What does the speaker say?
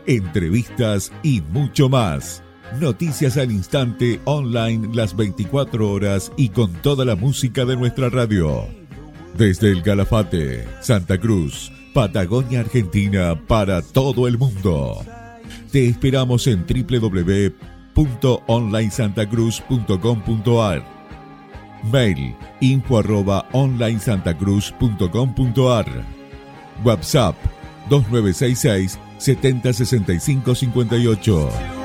entrevistas y mucho más. Noticias al instante, online las 24 horas y con toda la música de nuestra radio. Desde el Calafate, Santa Cruz, Patagonia, Argentina, para todo el mundo. Te esperamos en www.onlinesantacruz.com.ar. Mail info@onlinesantacruz.com.ar. WhatsApp 2966 706558.